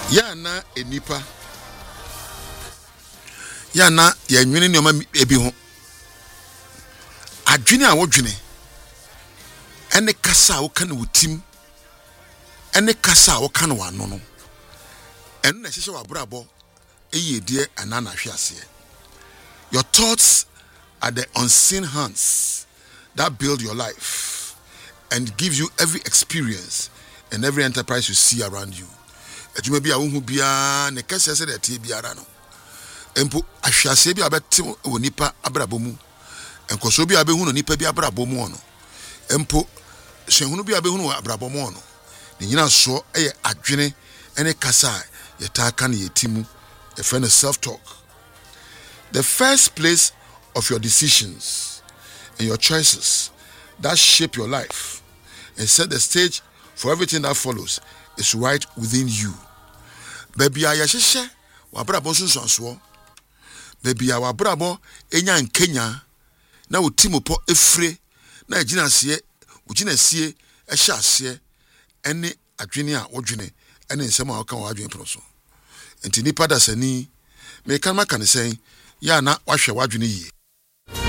Yana enipa. Yana ya nwene ne oma ebi ho. Adwene a wodwene. Ene kasa a woka ne wotim. Ene kasa a woka ne wano no. Eno na hyehyɛ wabrabo eyedie anana hwe ase. Your thoughts are the unseen hands that build your life and give you every experience and every enterprise you see around you. Adwuma bi a wo hu bia ne kasa se de tie biara no. Empo ahwase bi abete wo nipa abrabo mu. Enkoso bi abehu no nipa bi abrabo mu ono. Empo hwehunu bi abehu no abrabo mu ono. Ne nyina so eye adwene ene kasa yetaka na yetimu. A friend of self-talk. The first place of your decisions and your choices that shape your life and set the stage for everything that follows is right within you. Baby, I yasheshe wabrabo sunsanso. Baby, I wabrabo enya nkenya na utimopo efre na ejina sie ujina sie ehya sie ene adwene a wodwene ene nsem a woka wadwene proso. Enti nipa da sani me kan maka ne sen ya na wahwe wadwene yi.